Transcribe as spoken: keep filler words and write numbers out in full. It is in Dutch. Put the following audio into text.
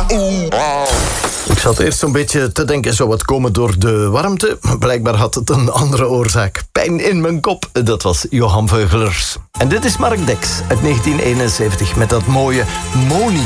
Ik zat eerst een beetje te denken, zou het komen door de warmte? Blijkbaar had het een andere oorzaak. Pijn in mijn kop, dat was Johan Veugelers. En dit is Mark Dex uit negentien eenenzeventig met dat mooie Monica.